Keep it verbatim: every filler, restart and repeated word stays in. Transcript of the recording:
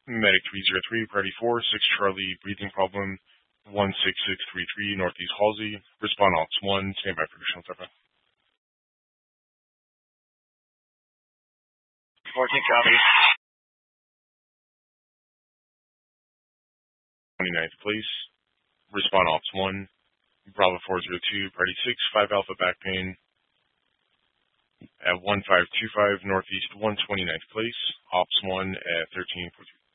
Medic three zero three, Priority four, six Charlie, breathing problem, one six six three three, Northeast Halsey. Respond Ops one, stand by for additional T E P A. fourteen copy. twenty-ninth place. Respond Ops one, Bravo four zero two, Priority six, five Alpha back pain at one five two five, Northeast one twenty-ninth place. Ops one at thirteen forty.